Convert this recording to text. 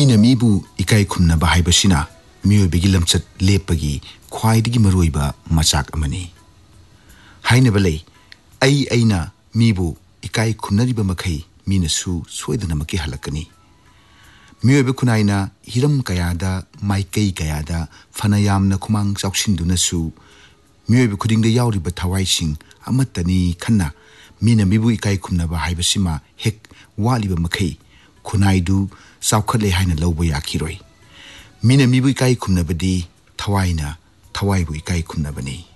मीना मीबु इकाई खुमनबा हाइबसिना मियोबेगी लमचत लेपगी ख्वाइदगी मरुइबा मचाक अमनी हाइनबले अइना मीबु इकाई खुमनरिबा मखै मीनसु सोइदनमकी हलकनी मियोबे खुनाइना हिरम कयादा माइकई कयादा फनायामना खुमांग चाउसिन्दुनसु मियोबे खुदिंगदा याउरिबा थवाइसिंग अमत्तनी खन्ना मीना मीबु इकाई खुमनबा हाइबसिमा हेक वालिबा मखै खुनाइदु चाउखले हाइना लौबा याखिरोइ मीना मीबु इकाई खुमनबदी थवाइना थवाइबु इकाई खुमनबनी